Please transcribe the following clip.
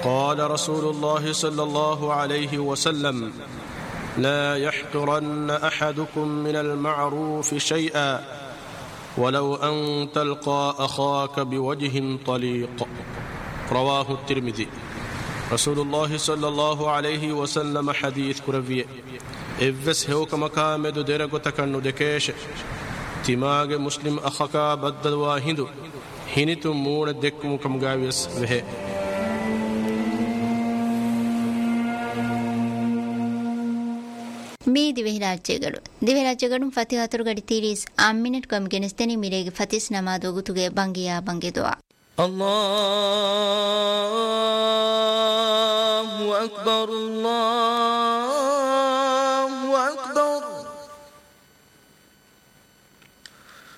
قال رسول الله صلى الله عليه وسلم لا يحقرن أحدكم من المعروف شيئا ولو أن تلقى أخاك بوجه طليق. رواه الترمذي. رسول الله صلى الله عليه وسلم حديث كربية إفس هوك مكامد درق تكن دكيش تماغ مسلم أخاك بدد واهندو هنتم مون دكم كم غاويس به. මේ දිවෙහිරාජ්‍යගඩු ෆති හතුරු ගඩි තිරිස් අම්මිනට කම් ගෙනස්තනි මිරේගේ ෆතිස් නමාදෝගුතුගේ බංගියා බංගෙදවා الله أكبر الله